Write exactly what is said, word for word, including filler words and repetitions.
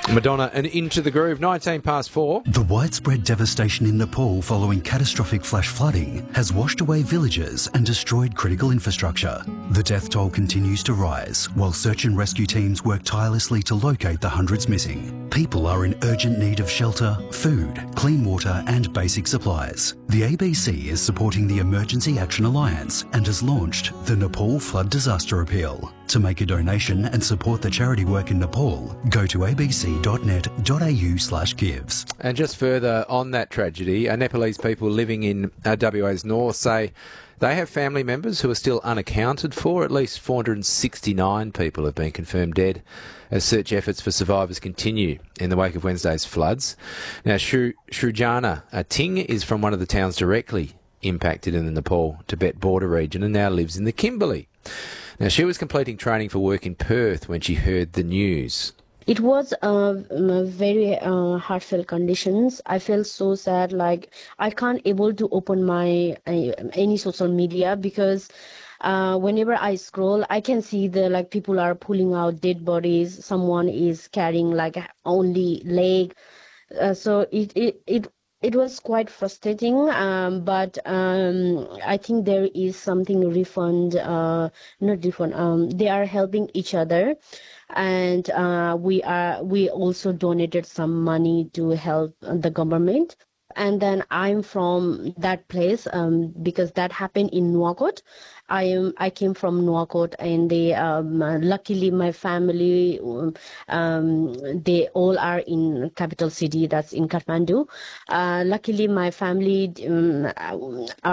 Madonna and Into the Groove, nineteen past four. The widespread devastation in Nepal following catastrophic flash flooding has washed away villages and destroyed critical infrastructure. The death toll continues to rise while search and rescue teams work tirelessly to locate the hundreds missing. People are in urgent need of shelter, food, clean water and basic supplies. The A B C is supporting the Emergency Action Alliance and has launched the Nepal Flood Disaster Appeal. To make a donation and support the charity work in Nepal, go to a b c dot net dot a u slash gives. And just further on that tragedy, uh, Nepalese people living in uh, W A's north say they have family members who are still unaccounted for. At least four hundred sixty-nine people have been confirmed dead as search efforts for survivors continue in the wake of Wednesday's floods. Now, Shru- Shrujana uh, Ting is from one of the towns directly impacted in the Nepal-Tibet border region and now lives in the Kimberley. Now, she was completing training for work in Perth when she heard the news. It was uh, very uh, heartfelt conditions. I felt so sad, like I can't able to open my uh, any social media because uh, whenever I scroll, I can see the like people are pulling out dead bodies. Someone is carrying like only leg. Uh, so it it it. It was quite frustrating, um, but um, I think there is something refund, uh, not refund. Um, they are helping each other, and uh, we are we also donated some money to help the government. And then I'm from that place um, because that happened in Nuwakot. I am I came from Nuwakot, and they um, luckily my family um, they all are in capital city, that's in Kathmandu. Uh, luckily my family um,